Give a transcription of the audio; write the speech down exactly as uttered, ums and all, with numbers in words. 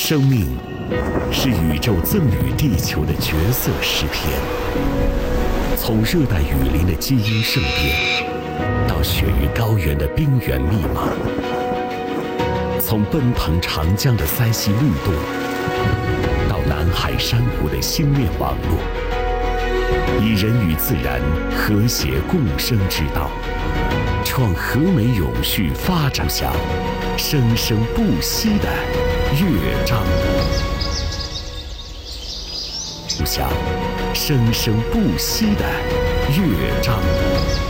生命是宇宙赠予地球的绝色诗篇，从热带雨林的基因盛变，到雪域高原的冰原密码，从奔腾长江的塞溪律动，到南海珊瑚的星链网络，以人与自然和谐共生之道，创和美永续发展下生生不息的乐章，下生生不息的乐章。